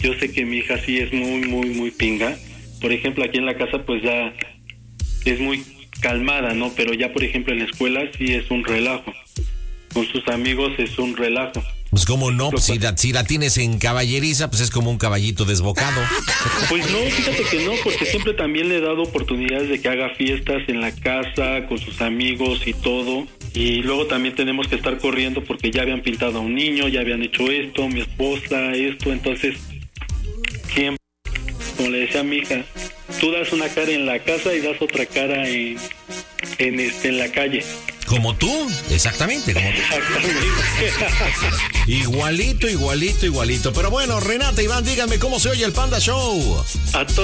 yo sé que mi hija sí es muy pinga. Por ejemplo, aquí en la casa pues ya es muy calmada, ¿no? Pero ya, por ejemplo, en la escuela sí es un relajo. Con sus amigos es un relajo. Pues cómo no, pues, si la tienes en caballeriza, pues es como un caballito desbocado. Pues no, fíjate que no, porque siempre también le he dado oportunidades de que haga fiestas en la casa, con sus amigos y todo. Y luego también tenemos que estar corriendo porque ya habían pintado a un niño, ya habían hecho esto, mi esposa, esto. Entonces, siempre, como le decía a mi hija, tú das una cara en la casa y das otra cara en la calle. Como tú, exactamente, como tú. Igualito. Pero bueno, Renata, Iván, díganme cómo se oye el Panda Show. A